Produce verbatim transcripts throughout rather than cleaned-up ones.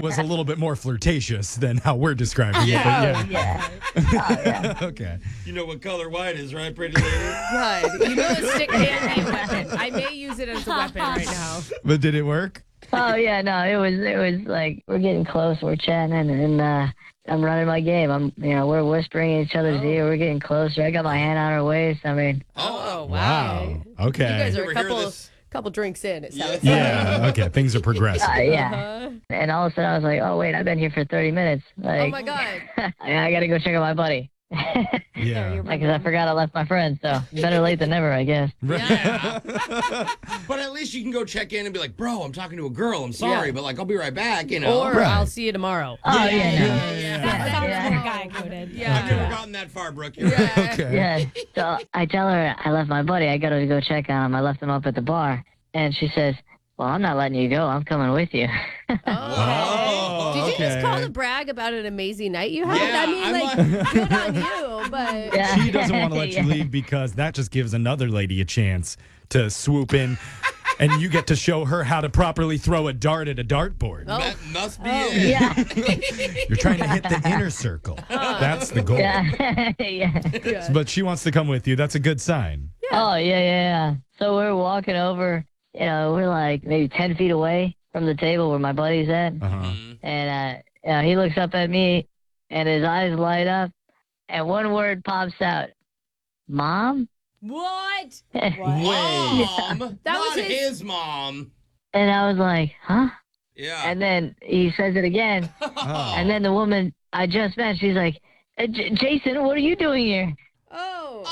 was a little bit more flirtatious than how we're describing Yeah. it. But yeah. Yeah. Oh, yeah. Okay. You know what color white is, right, pretty lady? God, you know a stick can be a weapon. I may use it as a weapon right now. But did it work? Oh yeah, no, it was it was like we're getting close, we're chatting, and, and uh, I'm running my game. I'm you know we're whispering in each other's Oh. ear. We're getting closer. I got my hand on her waist. I mean, Oh, wow. Wow. Okay. You guys You are a ever hear couple this? couple drinks in, it Yeah. sounds like. Yeah. Okay. Things are progressive. uh, yeah. Uh-huh. And all of a sudden I was like, oh wait, I've been here for thirty minutes. Like, Oh my God. I, I gotta go check on my buddy. Yeah. Because I forgot I left my friend. So better late than never, I guess. Yeah. But at least you can go check in and be like, bro, I'm talking to a girl. I'm sorry, Yeah. but like, I'll be right back, you know. Or Right. I'll see you tomorrow. Oh yeah, yeah, no. yeah, yeah. That sounds Yeah. more guy coded. I've Yeah. never gotten that far, Brooke. You're right. Yeah. Okay. Yeah. So I tell her I left my buddy. I gotta go check on him. I left him up at the bar, and she says, "Well, I'm not letting you go. I'm coming with you." Oh, Did you just okay. call to brag about an amazing night you had? Yeah, I mean, I'm like, good on you, but Yeah. She doesn't want to let you Yeah. leave because that just gives another lady a chance to swoop in, and you get to show her how to properly throw a dart at a dartboard. Oh. That must be Oh. it. Yeah. You're trying to hit the inner circle. That's the goal. Yeah. yeah. yeah. But she wants to come with you. That's a good sign. Oh yeah, yeah, yeah. So we're walking over. You know, we're like maybe ten feet away from the table where my buddy's at, Uh-huh. Mhm. and uh, you know, he looks up at me, and his eyes light up, and one word pops out, "Mom." What? Mom. That Not was his- his mom. And I was like, "Huh?" Yeah. And then he says it again, Oh. and then the woman I just met, she's like, "Uh, J- "Jason, what are you doing here?" Oh.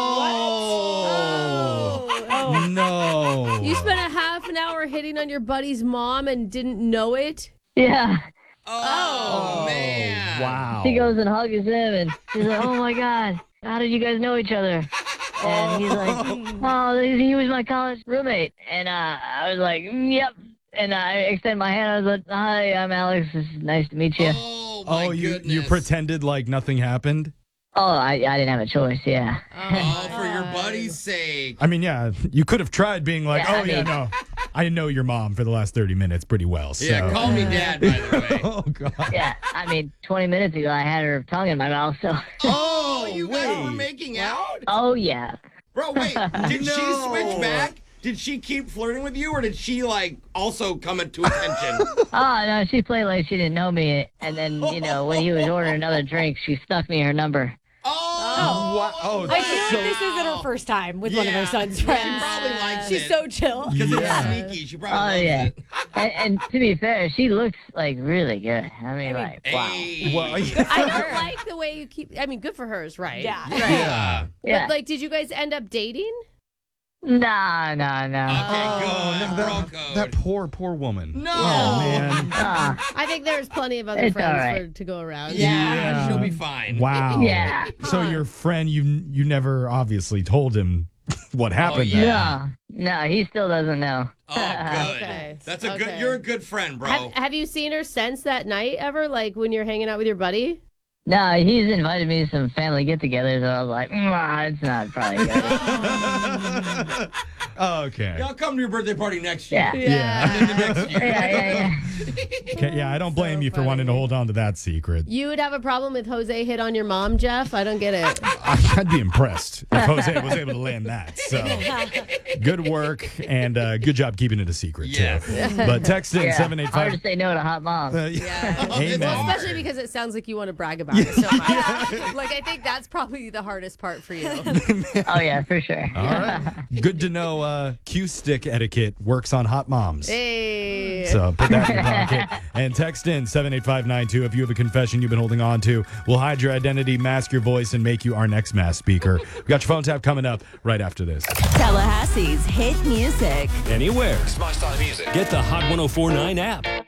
Oh. Oh. No. You spent a half an hour hitting on your buddy's mom and didn't know it? Yeah. oh, Oh, man. wow. She goes and hugs him, and she's like, "Oh my God, how did you guys know each other?" And he's like, "Oh, he was my college roommate." And uh, I was like, "Mm, "Yep." And I extend my hand. I was like, "Hi, I'm Alex. It's nice to meet you." Oh, my Oh, you goodness. you pretended like nothing happened? Oh, I, I didn't have a choice. Yeah. Oh, for your buddy's sake. I mean, yeah, you could have tried being like, Yeah, oh, I yeah, mean- no. I know your mom for the last thirty minutes pretty well. So. Yeah, call me dad, by the way. Oh, God. Yeah. I mean, twenty minutes ago, I had her tongue in my mouth. So. Oh, you guys were wait. making out? Oh yeah. Bro, wait. Did she No. switch back? Did she keep flirting with you, or did she, like, also come into attention? Oh no, she played like she didn't know me, and then you know when he was ordering another drink, she stuck me her number. Oh! Wow. Oh, I feel so- like this isn't her first time with one of her Yeah. son's She friends. probably likes She's it. so chill. Because Yeah. it's sneaky. She probably Oh loves yeah. it. And, and to be fair, she looks like really good. I mean, like wow. Hey. Well, yeah. I don't like the way you keep. I mean, good for hers, right? Yeah. Right. Yeah. Yeah. But like, did you guys end up dating? Nah, nah, nah. Okay, Oh, good. no, Bro that, code. that poor, poor woman. No. Oh, man. Ah, I think there's plenty of other It's friends all right. for, to go around. Yeah, Yeah. she'll be fine. Wow. Yeah. So your friend, you you never obviously told him what happened. yeah. then. no, no, he still doesn't know. Oh, good. Okay. That's a Okay. good. You're a good friend, bro. Have, have you seen her since that night ever? Like when you're hanging out with your buddy? No, he's invited me to some family get-togethers, and I was like, nah, it's not probably good. Okay. Y'all come to your birthday party next year. Yeah. Yeah. And then the next year. Yeah, yeah, yeah. Okay, yeah, I don't blame So you for wanting to funny. hold on to that secret. You would have a problem with Jose hit on your mom, Jeff? I don't get it. I'd be impressed if Jose was able to land that. So good work and uh, good job keeping it a secret Yes. too. But text in Yeah. seven eight Hard five. to say no to hot mom. Uh, Yeah. It's Amen. hard. Especially because it sounds like you want to brag about it so much. Like, I think that's probably the hardest part for you. Oh yeah, for sure. All right. Good to know uh, Q stick etiquette works on hot moms. Hey. So put that in your pocket and text in seven eight five nine two if you have a confession you've been holding on to. We'll hide your identity, mask your voice, and make you our next mass speaker. We got your phone tap coming up right after this. Tallahassee's hit music. Anywhere. It's my style of music. Get the Hot ten forty-nine app.